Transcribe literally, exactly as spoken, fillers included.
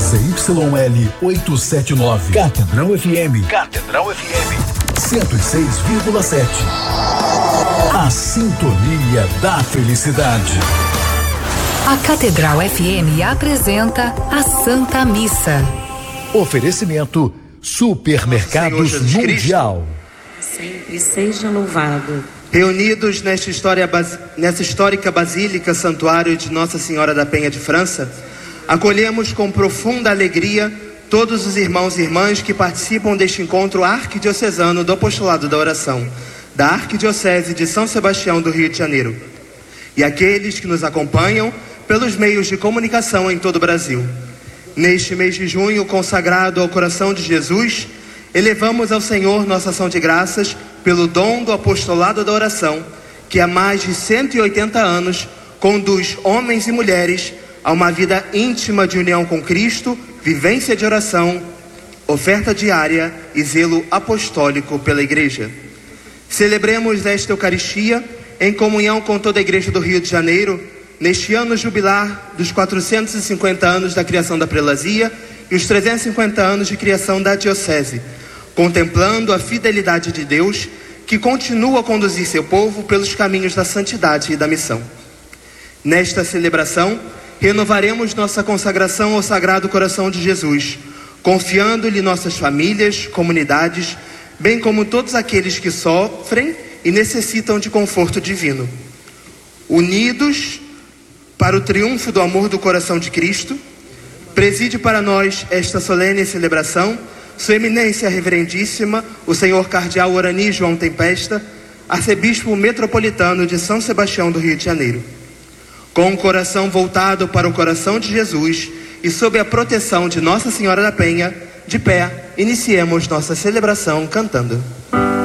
Z Y L oitocentos e setenta e nove. Catedral F M. Catedral F M. cento e seis vírgula sete. A sintonia da felicidade. A Catedral F M apresenta a Santa Missa. Oferecimento Supermercados Mundial. Sempre seja louvado. Reunidos nesta, história, nessa histórica Basílica Santuário de Nossa Senhora da Penha de França, acolhemos com profunda alegria todos os irmãos e irmãs que participam deste encontro arquidiocesano do Apostolado da Oração, da Arquidiocese de São Sebastião do Rio de Janeiro, e aqueles que nos acompanham pelos meios de comunicação em todo o Brasil. Neste mês de junho, consagrado ao coração de Jesus, elevamos ao Senhor nossa ação de graças pelo dom do Apostolado da Oração, que há mais de cento e oitenta anos conduz homens e mulheres a uma vida íntima de união com Cristo, vivência de oração, oferta diária e zelo apostólico pela Igreja. Celebremos esta Eucaristia em comunhão com toda a Igreja do Rio de Janeiro, neste ano jubilar dos quatrocentos e cinquenta anos da criação da prelazia e os trezentos e cinquenta anos de criação da diocese, contemplando a fidelidade de Deus, que continua a conduzir seu povo pelos caminhos da santidade e da missão. Nesta celebração, renovaremos nossa consagração ao Sagrado Coração de Jesus, confiando-lhe nossas famílias, comunidades, bem como todos aqueles que sofrem e necessitam de conforto divino. Unidos para o triunfo do amor do coração de Cristo, preside para nós esta solene celebração Sua Eminência Reverendíssima, o Senhor Cardeal Orani João Tempesta, Arcebispo Metropolitano de São Sebastião do Rio de Janeiro. Com o coração voltado para o coração de Jesus e sob a proteção de Nossa Senhora da Penha, de pé, iniciemos nossa celebração cantando.